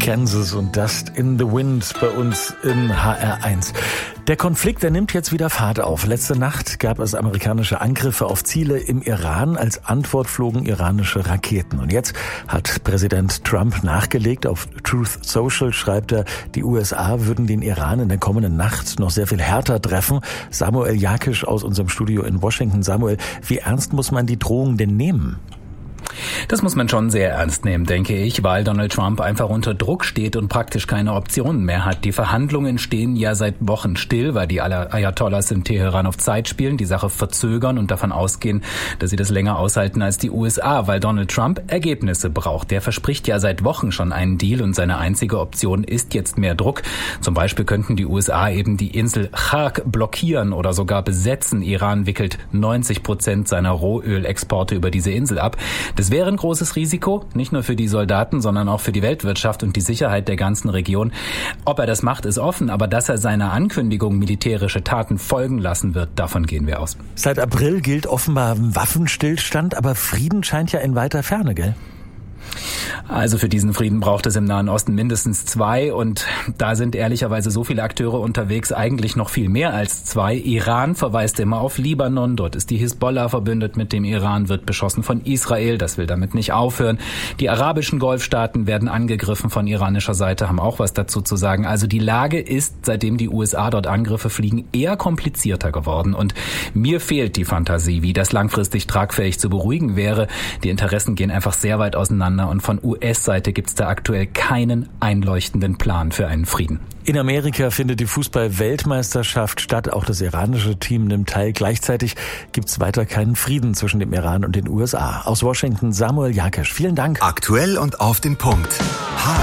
Kansas und Dust in the Wind bei uns im HR1. Der Konflikt, der nimmt jetzt wieder Fahrt auf. Letzte Nacht gab es amerikanische Angriffe auf Ziele im Iran. Als Antwort flogen iranische Raketen. Und jetzt hat Präsident Trump nachgelegt. Auf Truth Social schreibt er, die USA würden den Iran in der kommenden Nacht noch sehr viel härter treffen. Samuel Jakisch aus unserem Studio in Washington. Samuel, wie ernst muss man die Drohung denn nehmen? Das muss man schon sehr ernst nehmen, denke ich, weil Donald Trump einfach unter Druck steht und praktisch keine Optionen mehr hat. Die Verhandlungen stehen ja seit Wochen still, weil die Ayatollahs in Teheran auf Zeit spielen, die Sache verzögern und davon ausgehen, dass sie das länger aushalten als die USA, weil Donald Trump Ergebnisse braucht. Der verspricht ja seit Wochen schon einen Deal und seine einzige Option ist jetzt mehr Druck. Zum Beispiel könnten die USA eben die Insel Chark blockieren oder sogar besetzen. Iran wickelt 90% seiner Rohölexporte über diese Insel ab. Das wäre ein großes Risiko, nicht nur für die Soldaten, sondern auch für die Weltwirtschaft und die Sicherheit der ganzen Region. Ob er das macht, ist offen, aber dass er seiner Ankündigung militärische Taten folgen lassen wird, davon gehen wir aus. Seit April gilt offenbar Waffenstillstand, aber Frieden scheint ja in weiter Ferne, gell? Also für diesen Frieden braucht es im Nahen Osten mindestens 2 und da sind ehrlicherweise so viele Akteure unterwegs, eigentlich noch viel mehr als 2. Iran verweist immer auf Libanon, dort ist die Hisbollah verbündet mit dem Iran, wird beschossen von Israel, das will damit nicht aufhören. Die arabischen Golfstaaten werden angegriffen von iranischer Seite, haben auch was dazu zu sagen. Also die Lage ist, seitdem die USA dort Angriffe fliegen, eher komplizierter geworden und mir fehlt die Fantasie, wie das langfristig tragfähig zu beruhigen wäre. Die Interessen gehen einfach sehr weit auseinander. Und von US-Seite gibt es da aktuell keinen einleuchtenden Plan für einen Frieden. In Amerika findet die Fußball-Weltmeisterschaft statt. Auch das iranische Team nimmt teil. Gleichzeitig gibt es weiter keinen Frieden zwischen dem Iran und den USA. Aus Washington Samuel Jakisch. Vielen Dank. Aktuell und auf den Punkt.